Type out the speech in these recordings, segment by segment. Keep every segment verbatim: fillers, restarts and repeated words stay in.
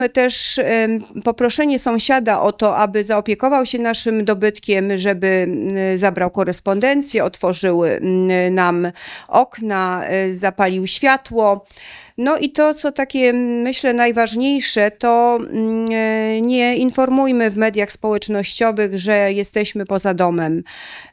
Też poproszenie sąsiada o to, aby zaopiekował się naszym dobytkiem, żeby zabrał korespondencję, otworzył nam okna, zapalił światło. No i to, co takie myślę najważniejsze, to nie informujmy w mediach społecznościowych, że jesteśmy poza domem,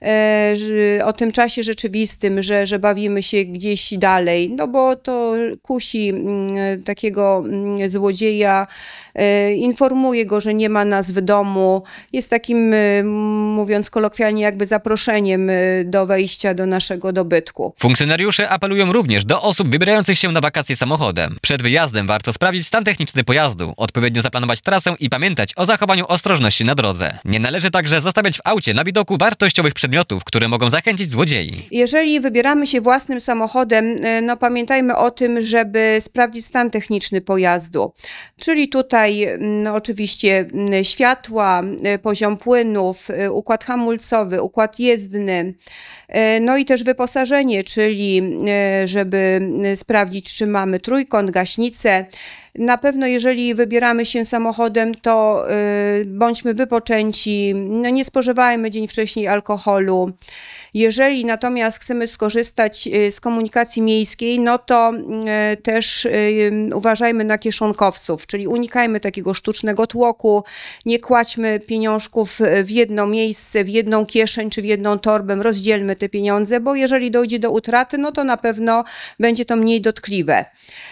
o tym czasie rzeczywistym, że, że bawimy się gdzieś dalej, no bo to kusi takiego złodzieja, informuje go, że nie ma nas w domu, jest takim, mówiąc kolokwialnie, jakby zaproszeniem do wejścia do naszego dobytku. Funkcjonariusze apelują również do osób wybierających się na wakacje samochodem. Przed wyjazdem warto sprawdzić stan techniczny pojazdu, odpowiednio zaplanować trasę i pamiętać o zachowaniu ostrożności na drodze. Nie należy także zostawiać w aucie na widoku wartościowych przedmiotów, które mogą zachęcić złodziei. Jeżeli wybieramy się własnym samochodem, no pamiętajmy o tym, żeby sprawdzić stan techniczny pojazdu. Czyli tutaj no, oczywiście światła, poziom płynów, układ hamulcowy, układ jezdny, no i też wyposażenie, czyli żeby sprawdzić, czy mamy trójkąt, gaśnicę. Na pewno jeżeli wybieramy się samochodem, to y, bądźmy wypoczęci, no nie spożywajmy dzień wcześniej alkoholu. Jeżeli natomiast chcemy skorzystać z komunikacji miejskiej, no to y, też y, uważajmy na kieszonkowców, czyli unikajmy takiego sztucznego tłoku, nie kładźmy pieniążków w jedno miejsce, w jedną kieszeń czy w jedną torbę, rozdzielmy te pieniądze, bo jeżeli dojdzie do utraty, no to na pewno będzie to mniej dotkliwe.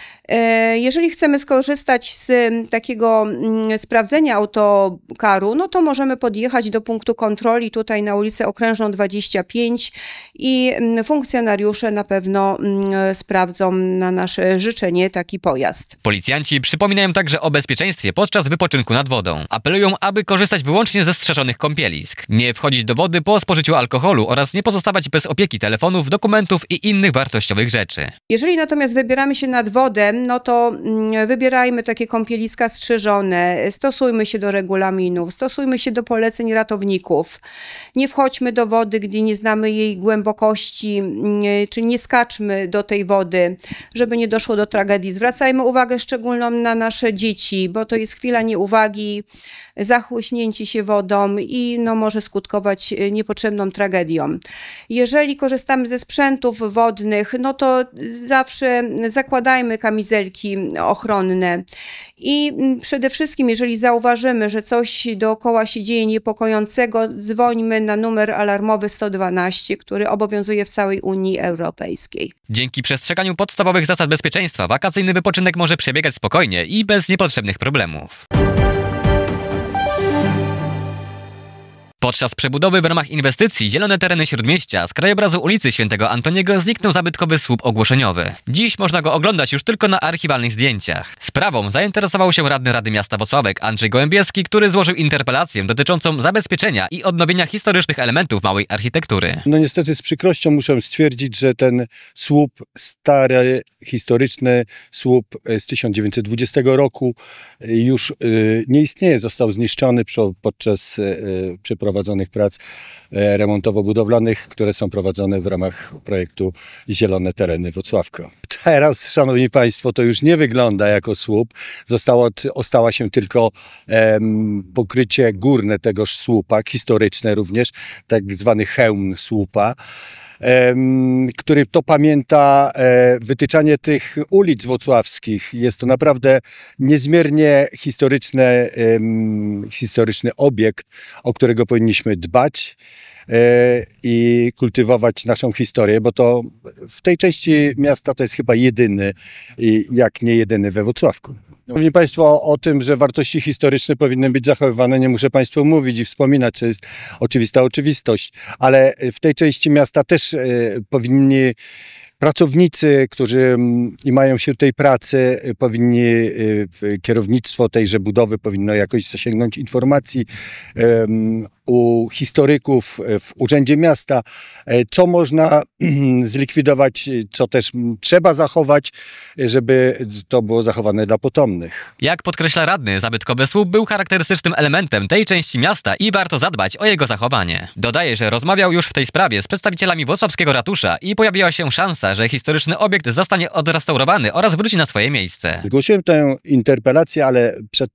Jeżeli chcemy skorzystać z takiego sprawdzenia autokaru, no to możemy podjechać do punktu kontroli tutaj na ulicę Okrężną dwadzieścia pięć i funkcjonariusze na pewno sprawdzą na nasze życzenie taki pojazd. Policjanci przypominają także o bezpieczeństwie podczas wypoczynku nad wodą. Apelują, aby korzystać wyłącznie ze strzeżonych kąpielisk, nie wchodzić do wody po spożyciu alkoholu oraz nie pozostawać bez opieki telefonów, dokumentów i innych wartościowych rzeczy. Jeżeli natomiast wybieramy się nad wodę, no to wybierajmy takie kąpieliska strzeżone, stosujmy się do regulaminów, stosujmy się do poleceń ratowników. Nie wchodźmy do wody, gdy nie znamy jej głębokości, czy nie skaczmy do tej wody, żeby nie doszło do tragedii. Zwracajmy uwagę szczególną na nasze dzieci, bo to jest chwila nieuwagi, zachłyśnięcie się wodą i no, może skutkować niepotrzebną tragedią. Jeżeli korzystamy ze sprzętów wodnych, no to zawsze zakładajmy kamizelki ochronne i przede wszystkim, jeżeli zauważymy, że coś dookoła się dzieje niepokojącego, dzwońmy na numer alarmowy sto dwanaście, który obowiązuje w całej Unii Europejskiej. Dzięki przestrzeganiu podstawowych zasad bezpieczeństwa wakacyjny wypoczynek może przebiegać spokojnie i bez niepotrzebnych problemów. Podczas przebudowy w ramach inwestycji Zielone Tereny Śródmieścia z krajobrazu ulicy Świętego Antoniego zniknął zabytkowy słup ogłoszeniowy. Dziś można go oglądać już tylko na archiwalnych zdjęciach. Sprawą zainteresował się radny Rady Miasta Włocławek Andrzej Gołębieski, który złożył interpelację dotyczącą zabezpieczenia i odnowienia historycznych elementów małej architektury. No niestety z przykrością muszę stwierdzić, że ten słup, stary, historyczny słup z tysiąc dziewięćset dwudziestego roku już y, nie istnieje, został zniszczony podczas y, przeprowadzonych prac remontowo-budowlanych, które są prowadzone w ramach projektu Zielone Tereny Włocławka. Teraz, szanowni państwo, to już nie wygląda jako słup. Zostało, ostała się tylko em, pokrycie górne tegoż słupa, historyczne również, tak zwany hełm słupa, em, który to pamięta e, wytyczanie tych ulic włocławskich. Jest to naprawdę niezmiernie historyczne, em, historyczny obiekt, o którego powinniśmy dbać i kultywować naszą historię, bo to w tej części miasta to jest chyba jedyny, jak nie jedyny we Włocławku. Mówili Państwo o, o tym, że wartości historyczne powinny być zachowywane, nie muszę Państwu mówić i wspominać, to jest oczywista oczywistość, ale w tej części miasta też e, powinni pracownicy, którzy i mają się tej pracy, powinni, kierownictwo tejże budowy powinno jakoś zasięgnąć informacji um, u historyków w Urzędzie Miasta, co można zlikwidować, co też trzeba zachować, żeby to było zachowane dla potomnych. Jak podkreśla radny, zabytkowy słup był charakterystycznym elementem tej części miasta i warto zadbać o jego zachowanie. Dodaje, że rozmawiał już w tej sprawie z przedstawicielami włocławskiego ratusza i pojawiła się szansa, że historyczny obiekt zostanie odrestaurowany oraz wróci na swoje miejsce. Zgłosiłem tę interpelację, ale przed